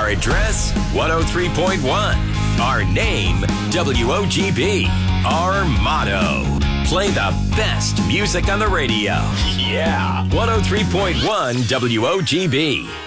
Our address, 103.1. Our name, WOGB. Our motto, play the best music on the radio. Yeah, 103.1 WOGB.